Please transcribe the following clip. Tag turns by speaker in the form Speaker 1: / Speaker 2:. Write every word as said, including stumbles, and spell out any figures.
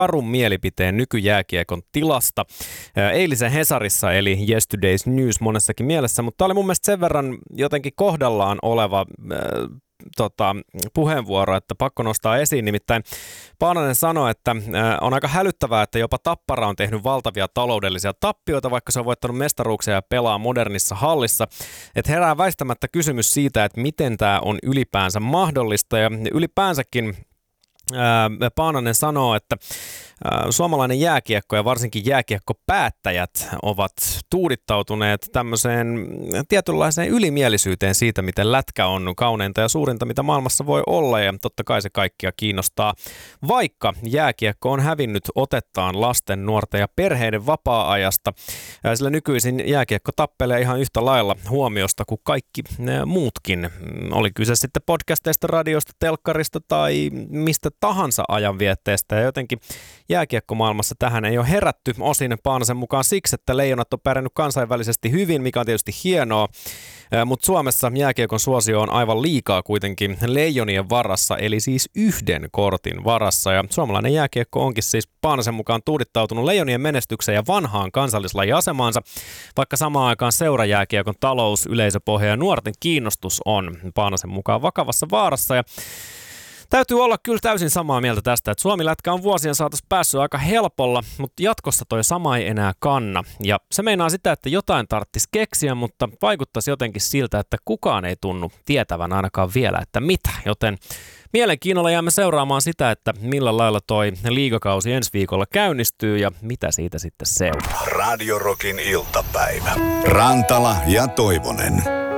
Speaker 1: karun mielipiteen nykyjääkiekon tilasta eilisen Hesarissa, eli Yesterday's News monessakin mielessä, mutta tämä oli mun mielestä sen verran jotenkin kohdallaan oleva äh, tota, puheenvuoro, että pakko nostaa esiin. Nimittäin Paananen sanoi, että äh, on aika hälyttävää, että jopa Tappara on tehnyt valtavia taloudellisia tappioita, vaikka se on voittanut mestaruuksia ja pelaa modernissa hallissa. Että herää väistämättä kysymys siitä, että miten tämä on ylipäänsä mahdollista, ja ylipäänsäkin Paananen sanoo, että suomalainen jääkiekko ja varsinkin jääkiekkopäättäjät ovat tuudittautuneet tämmöiseen tietynlaiseen ylimielisyyteen siitä, miten lätkä on kauneinta ja suurinta, mitä maailmassa voi olla, ja totta kai se kaikkia kiinnostaa. Vaikka jääkiekko on hävinnyt otettaan lasten, nuorten ja perheiden vapaa-ajasta, sillä nykyisin jääkiekko tappelee ihan yhtä lailla huomiosta kuin kaikki muutkin. Oli kyse sitten podcasteista, radiosta, telkkarista tai mistä tahansa ajanvietteestä, ja jotenkin jääkiekkomaailmassa tähän ei ole herätty osin Paanasen mukaan siksi, että Leijonat on pärjännyt kansainvälisesti hyvin, mikä on tietysti hienoa, mutta Suomessa jääkiekon suosio on aivan liikaa kuitenkin Leijonien varassa, eli siis yhden kortin varassa, ja suomalainen jääkiekko onkin siis Paanasen mukaan tuudittautunut Leijonien menestykseen ja vanhaan kansallislajiasemaansa, vaikka samaan aikaan seurajääkiekon talous, yleisöpohja ja nuorten kiinnostus on Paanasen mukaan vakavassa vaarassa, ja täytyy olla kyllä täysin samaa mieltä tästä, että Suomi-lätkä on vuosien saatossa päässyt aika helpolla, mutta jatkossa toi sama ei enää kanna. Ja se meinaa sitä, että jotain tarvitsisi keksiä, mutta vaikuttaisi jotenkin siltä, että kukaan ei tunnu tietävän ainakaan vielä, että mitä. Joten mielenkiinnolla jäämme seuraamaan sitä, että millä lailla toi liigakausi ensi viikolla käynnistyy ja mitä siitä sitten seuraa.
Speaker 2: Radio Rockin iltapäivä. Rantala ja Toivonen.